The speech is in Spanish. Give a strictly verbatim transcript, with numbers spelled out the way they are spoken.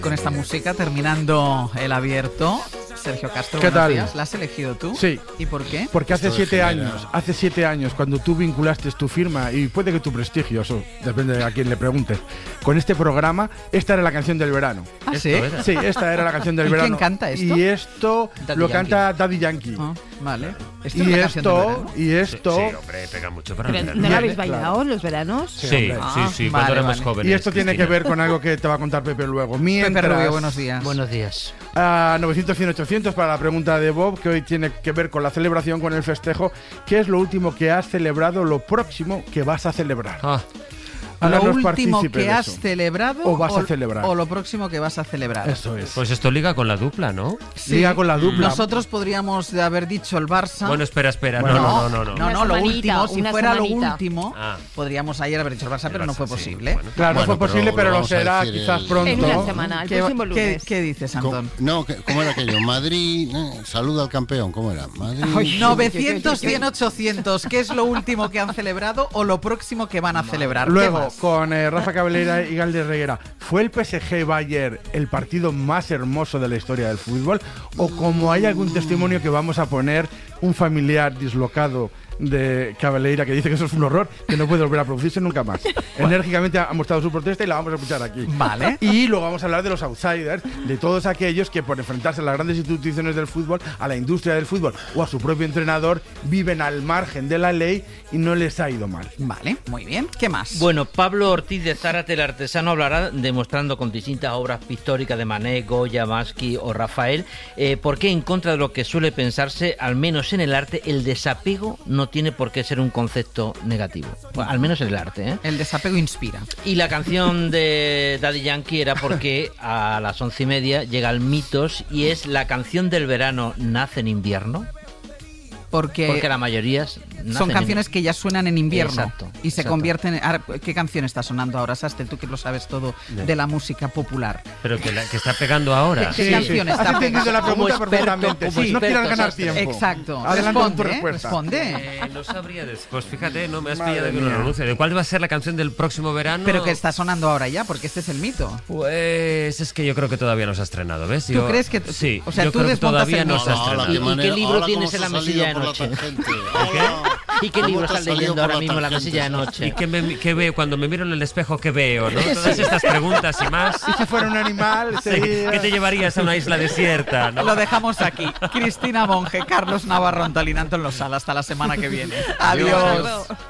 Con esta música terminando el abierto. Sergio Castro, ¿qué buenos tal? días. ¿La has elegido tú? Sí. ¿Y por qué? Porque hace Esto siete degenera. años, hace siete años, cuando tú vinculaste tu firma, y puede que tu prestigio, eso depende de a quién le preguntes, con este programa, esta era la canción del verano. ¿Ah, sí? era. Sí, esta era la canción del ¿Y verano. quién canta esto? Y esto Daddy lo Yankee. canta Daddy Yankee. Ah, vale. Esto Y es la canción del esto, verano. y esto, Sí, hombre, pega mucho para Pero, el ¿no verano. la habéis Claro. bailado en los veranos? Sí, Sí, sí, hombre. sí, Ah, cuando vale, éramos vale. jóvenes. y esto tiene Cristina. que ver con algo que te va a contar Pepe luego. Mientras, Pepe Rubio, buenos días. Buenos días. a novecientos, cien, ochocientos para la pregunta de Bob, que hoy tiene que ver con la celebración, con el festejo. ¿Qué es lo último que has celebrado, lo próximo que vas a celebrar? Ah, ¿Lo Háganos último partícipe que de has eso. celebrado O vas a celebrar. o lo próximo que vas a celebrar? Eso es. pues esto liga con la dupla, ¿no? Sí. Liga con la dupla. Nosotros podríamos haber dicho el Barça. Bueno, espera, espera. Bueno, no, no, no, no. No, Una no, lo semanita, último, si una fuera lo semanita. último, Ah. podríamos ayer haber dicho el Barça, pero no Barça, fue sí, posible. bueno. Claro, Bueno, no fue pero posible, lo pero lo vamos a será decir quizás el- pronto. En una semana, el ¿Qué, próximo qué- lunes. qué dices, Co- Antón? No, que- ¿cómo era aquello? Madrid, eh, saluda al campeón, ¿cómo era? Madrid. novecientos, cien, ochocientos. ¿Qué es lo último que han celebrado o lo próximo que van a celebrar? ¿Qué Luego, más? con eh, Rafa Cabelera y Galder Reguera, ¿fue el P S G Bayern el partido más hermoso de la historia del fútbol? ¿O como hay algún testimonio que vamos a poner, un familiar dislocado de Cabelleira que dice que eso es un horror, que no puede volver a producirse nunca más? Enérgicamente ha mostrado su protesta y la vamos a escuchar aquí. Vale. Y luego vamos a hablar de los outsiders, de todos aquellos que por enfrentarse a las grandes instituciones del fútbol, a la industria del fútbol o a su propio entrenador, viven al margen de la ley y no les ha ido mal. Vale, muy bien. ¿Qué más? Bueno, Pablo Ortiz de Zárate, el artesano, hablará demostrando con distintas obras pictóricas de Manet, Goya, Maschi o Rafael, eh, por qué en contra de lo que suele pensarse, al menos en el arte, el desapego no tiene por qué ser un concepto negativo. Bueno, al menos en el arte, ¿eh? El desapego inspira. Y la canción de Daddy Yankee era porque a las once y media llega el Mitos y es la canción del verano nace en invierno. Porque, Porque la mayoría nacen son en- canciones que ya suenan en invierno. Exacto, y se exacto. convierten en... Ahora, ¿qué canción está sonando ahora, Sastel? Tú que lo sabes todo de la música popular. Pero que, la, que está pegando ahora. ¿Qué canción está Has entendido pegada? la pregunta Como experto, perfectamente. como Sí, no quieras experto, ganar Sastre. tiempo. Exacto. Adelante con tu Responde, respuesta. responde. Eh, no sabría después, fíjate, no me has Madre pillado que no mía. lo anuncie. ¿De cuál va a ser la canción del próximo verano? Pero que está sonando ahora ya, porque este es el mito. Pues es que yo creo que todavía no se ha estrenado, ¿ves? ¿Tú Yo- crees que- Sí, o sea, yo tú creo que desmontas todavía el no mito? se ha Hola, estrenado. qué ¿Y qué manera- libro hola, tienes cómo en la se ha mesilla de salido por la noche? tangente. Hola. ¿Y qué ¿Cómo libro te estás has salido leyendo por ahora la mismo en la tangente? mesilla de noche? ¿Y qué, me, qué veo cuando me miro en el espejo? ¿Qué veo? ¿no? Todas estas preguntas y más. Y si fuera un animal, Sí, sería... ¿qué te llevarías a una isla desierta? ¿no? Lo dejamos aquí. Cristina Monge, Carlos Navarro, Antolín, Antón Losada. Hasta la semana que viene. Adiós.